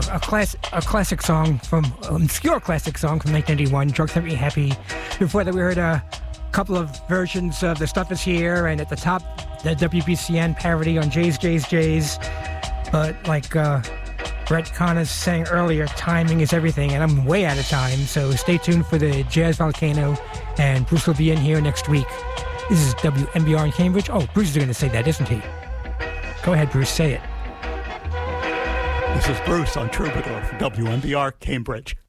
a classic song from obscure classic song from 1981, "Drugs Make Me Happy." Before that, we heard a couple of versions of "The Stuff Is Here," and at the top, the WBCN parody on "Jays, Jays, Jays." But like Brett Connors sang earlier, timing is everything, and I'm way out of time. So stay tuned for the Jazz Volcano, and Bruce will be in here next week. This is WMBR in Cambridge. Oh, Bruce is going to say that, isn't he? Go ahead, Bruce, say it. This is Bruce on Troubadour for WMBR Cambridge.